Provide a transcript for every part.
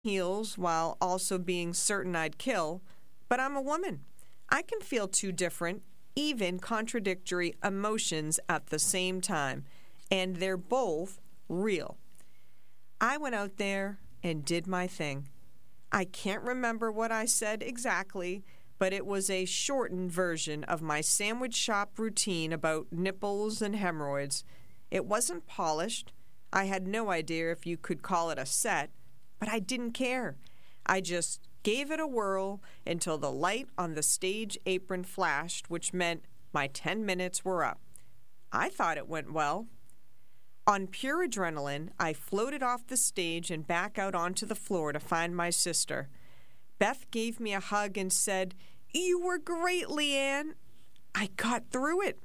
heels while also being certain I'd kill, but I'm a woman. I can feel two different, even contradictory emotions at the same time, and they're both real. I went out there and did my thing. I can't remember what I said exactly, but it was a shortened version of my sandwich shop routine about nipples and hemorrhoids. It wasn't polished. I had no idea if you could call it a set, but I didn't care. I just gave it a whirl until the light on the stage apron flashed, which meant my 10 minutes were up. I thought it went well. On pure adrenaline, I floated off the stage and back out onto the floor to find my sister. Beth gave me a hug and said, "You were great, Leanne." I got through it.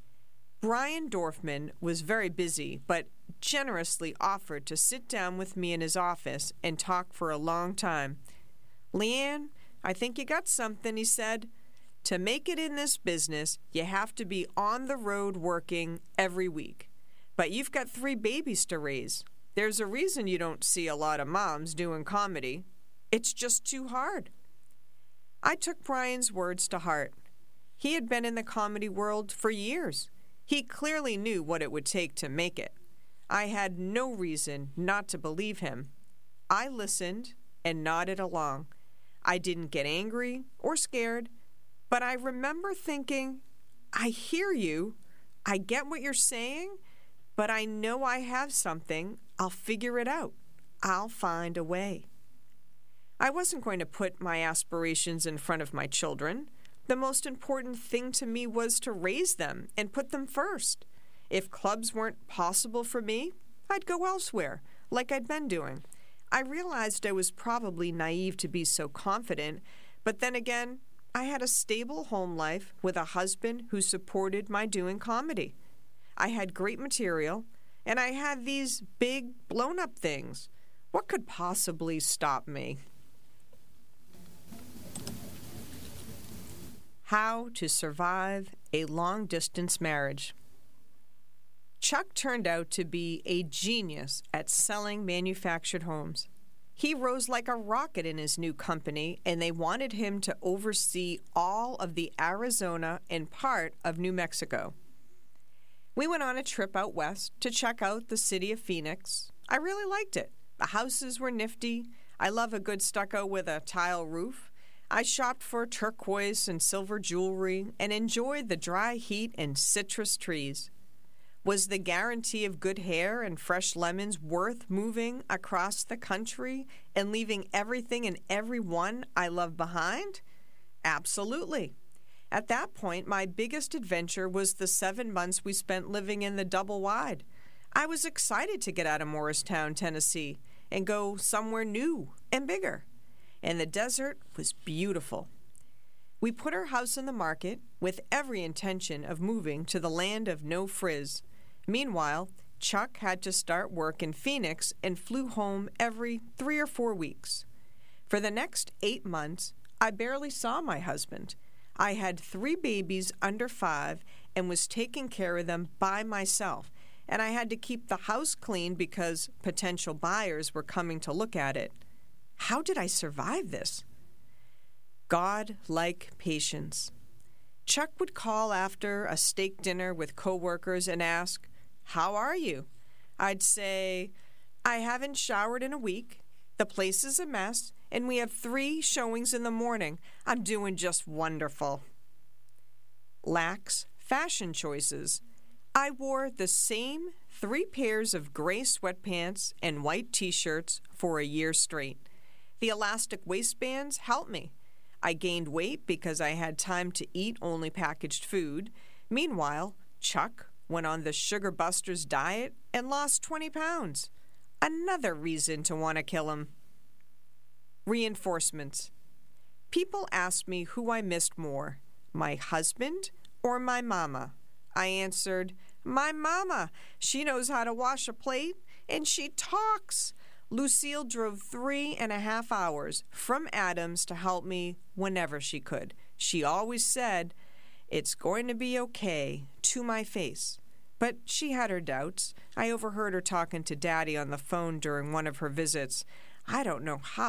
Brian Dorfman was very busy, but generously offered to sit down with me in his office and talk for a long time. "Leanne, I think you got something," he said. "To make it in this business, you have to be on the road working every week. But you've got 3 babies to raise. There's a reason you don't see a lot of moms doing comedy. It's just too hard." I took Brian's words to heart. He had been in the comedy world for years. He clearly knew what it would take to make it. I had no reason not to believe him. I listened and nodded along. I didn't get angry or scared, but I remember thinking, I hear you, I get what you're saying, but I know I have something. I'll figure it out. I'll find a way. I wasn't going to put my aspirations in front of my children. The most important thing to me was to raise them and put them first. If clubs weren't possible for me, I'd go elsewhere, like I'd been doing. I realized I was probably naive to be so confident, but then again, I had a stable home life with a husband who supported my doing comedy. I had great material, and I had these big, blown-up things. What could possibly stop me? How to survive a long-distance marriage. Chuck turned out to be a genius at selling manufactured homes. He rose like a rocket in his new company, and they wanted him to oversee all of the Arizona and part of New Mexico. We went on a trip out west to check out the city of Phoenix. I really liked it. The houses were nifty. I love a good stucco with a tile roof. I shopped for turquoise and silver jewelry and enjoyed the dry heat and citrus trees. Was the guarantee of good hair and fresh lemons worth moving across the country and leaving everything and everyone I love behind? Absolutely. At that point, my biggest adventure was the 7 months we spent living in the double wide. I was excited to get out of Morristown, Tennessee, and go somewhere new and bigger. And the desert was beautiful. We put our house on the market with every intention of moving to the land of no frizz. Meanwhile, Chuck had to start work in Phoenix and flew home every 3 or 4 weeks. For the next 8 months, I barely saw my husband. I had 3 babies under 5 and was taking care of them by myself, and I had to keep the house clean because potential buyers were coming to look at it. How did I survive this? God-like patience. Chuck would call after a steak dinner with coworkers and ask, "How are you?" I'd say, "I haven't showered in a week. The place is a mess, and we have 3 showings in the morning. I'm doing just wonderful." Lax fashion choices. I wore the same 3 pairs of gray sweatpants and white t-shirts for a year straight. The elastic waistbands helped me. I gained weight because I had time to eat only packaged food. Meanwhile, Chuck went on the Sugar Busters diet and lost 20 pounds. Another reason to want to kill him. Reinforcements. People asked me who I missed more, my husband or my mama. I answered, "My mama. She knows how to wash a plate, and she talks." Lucille drove 3.5 hours from Adams to help me whenever she could. She always said, "It's going to be okay," to my face. But she had her doubts. I overheard her talking to Daddy on the phone during one of her visits. I don't know how